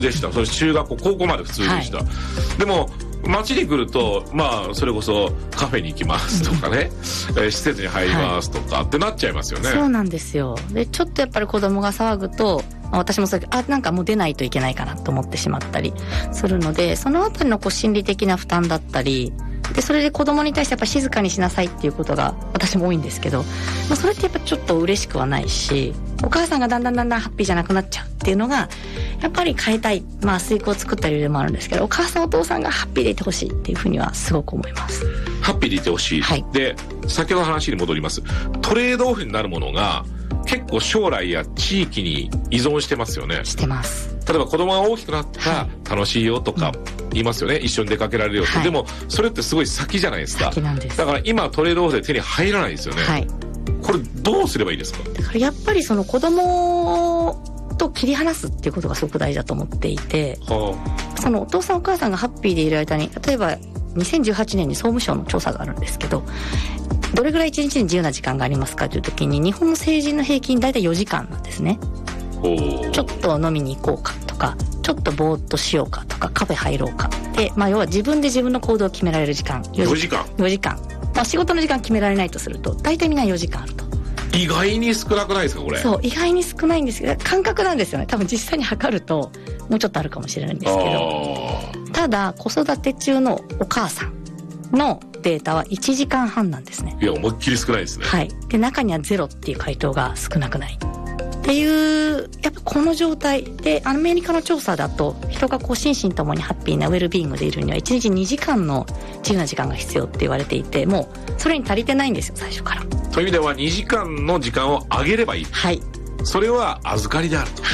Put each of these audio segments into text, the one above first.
でした。それ中学校、高校まで普通でした。はい、でも、街に来ると、まあ、それこそカフェに行きますとかね、施設に入りますとかってなっちゃいますよね。 そうなんですよ。で、ちょっとやっぱり子供が騒ぐと、私もそうなんかもう出ないといけないかなと思ってしまったりするので、そのあたりの心理的な負担だったり、で、それで子供に対してやっぱ静かにしなさいっていうことが私も多いんですけど、それってやっぱちょっと嬉しくはないし、お母さんがだんだんハッピーじゃなくなっちゃうっていうのが、やっぱり変えたい、水育を作った理由でもあるんですけど、お母さんお父さんがハッピーでいてほしいっていうふうにはすごく思います。 ハッピーでいてほしい。はい。で、先ほどの話に戻ります。トレードオフになるものが、結構将来や地域に依存してますよね。 してます。 例えば子供が大きくなったら楽しいよとか言いますよね。一緒に出かけられるよって、はい。でもそれってすごい先じゃないですか。 先なんです。 だから今トレードオフで手に入らないですよね。はい。これどうすればいいですか？ だからやっぱりその子供と切り離すっていうことがすごく大事だと思っていて、そのお父さんお母さんがハッピーでいる間に、例えば2018年に総務省の調査があるんですけど、どれぐらい1日に自由な時間がありますかという時に、日本の成人の平均大体4時間なんですね。ちょっと飲みに行こうかとか、ちょっとぼーっとしようかとか、カフェ入ろうかで、要は自分で自分の行動を決められる時間 4時間 4時間、仕事の時間決められないとすると大体みんな4時間あると。 意外に少なくないですかこれ？ そう、意外に少ないんですけど、感覚なんですよね。多分実際に測るともうちょっとあるかもしれないんですけど、ただ子育て中のお母さんのデータは1時間半なんですね。 いや、思いっきり少ないですね。 はい。で、中にはゼロっていう回答が少なくないっていう、やっぱこの状態で、アメリカの調査だと、人が心身ともにハッピーなウェルビーイングでいるには1日2時間の自由な時間が必要って言われていて、もうそれに足りてないんですよ、最初から。 という意味では2時間の時間を上げればいい。 はい。 それは預かりであると。 はい。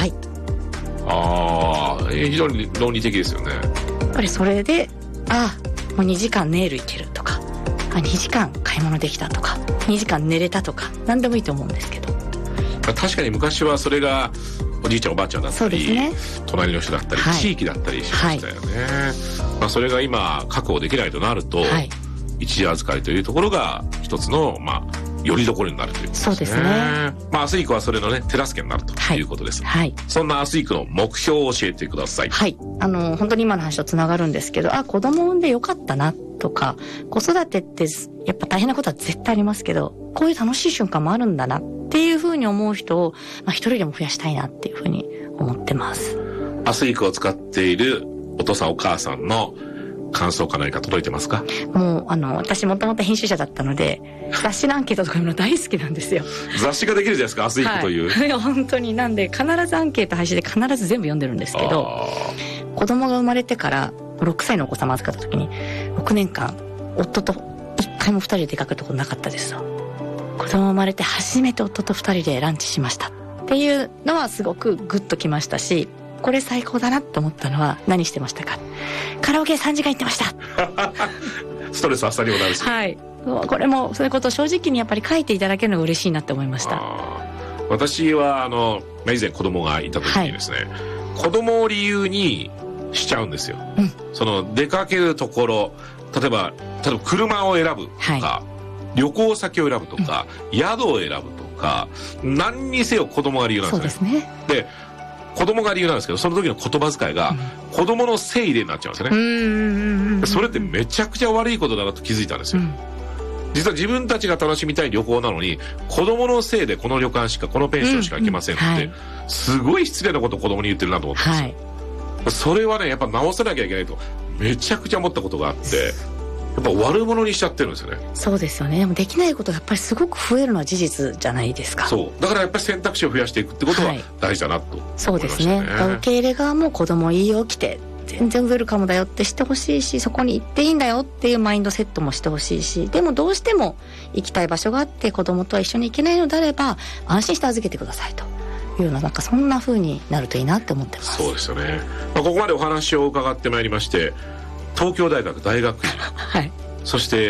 非常に論理的ですよね。 やっぱりそれで、もう2時間ネイルいけるとか、2時間買い物できたとか、2時間寝れたとか、何でもいいと思うんですけど。 確かに昔はそれがおじいちゃんおばあちゃんだったり、ね、隣の人だったり、地域だったりしましたよね。それが今確保できないとなると、一時預かりというところが一つのよりどころになるということですね。 そうですね。 明日以降はそれのね手助けになるということです。はい。そんな明日以降の目標を教えてください。 はい。本当に今の話とつながるんですけど、子供産んでよかったなとか、子育てってやっぱ大変なことは絶対ありますけど、こういう楽しい瞬間もあるんだなっていうふうに思う人を、一人でも増やしたいなっていうふうに思ってます。 明日以降を使っているお父さんお母さんの感想か何か届いてますか？ もう私もともと編集者だったので、雑誌のアンケートとか読むの大好きなんですよ。 雑誌ができるじゃないですか、明日以降という。 はい、本当に。なんで必ずアンケート配信で必ず全部読んでるんですけど、子供が生まれてから6歳のお子様預かった時に6年間夫と一回も2人で出かけたことなかったですよ。子供生まれて初めて夫と2人でランチしましたっていうのはすごくグッときましたし、これ最高だなと思ったのは、何してましたか？カラオケ3時間行ってましたストレス発散にもなるし。 はい。これもそういうことを正直にやっぱり書いていただけるのが嬉しいなって思いました。 私は以前子供がいた時にですね、子供を理由にしちゃうんですよ。その出かけるところ、例えば車を選ぶとか、旅行先を選ぶとか、宿を選ぶとか、何にせよ子供が理由なんですね。そうですね。で、子供が理由なんですけど、その時の言葉遣いが子供のせいでになっちゃうんですよね。それってめちゃくちゃ悪いことだなと気づいたんですよ。実は自分たちが楽しみたい旅行なのに、子供のせいでこの旅館しか、このペンションしか行けませんって、すごい失礼なことを子供に言ってるなと思ったんですよ。それはね、やっぱ直さなきゃいけないとめちゃくちゃ思ったことがあって、やっぱ悪者にしちゃってるんですよね。そうですよね。でもできないことがやっぱりすごく増えるのは事実じゃないですか。そう。だからやっぱり選択肢を増やしていくってことは大事だなと思いましたね。そうですね。受け入れ側も子供いいよ来て、全然ウェルカムだよってしてほしいし、そこに行っていいんだよっていうマインドセットもしてほしいし、でもどうしても行きたい場所があって子供とは一緒に行けないのであれば、安心して預けてくださいというような、なんかそんな風になるといいなって思ってます。そうですよね。ここまでお話を伺ってまいりまして、東京大学大学院、はい、そして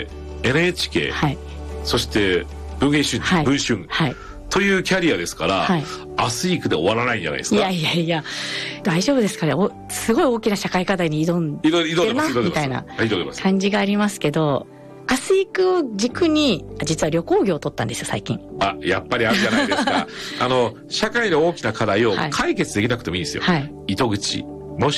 NHK、はい、そして文藝春秋、はい、文春、はい、というキャリアですから、はい、明日行くで終わらないんじゃないですか。いや大丈夫ですかね。すごい大きな社会課題に挑んでますみたいな感じがありますけど、明日行くを軸に実は旅行業を取ったんですよ最近。やっぱりあるじゃないですか社会の大きな課題を解決できなくてもいいんですよ、はい、糸口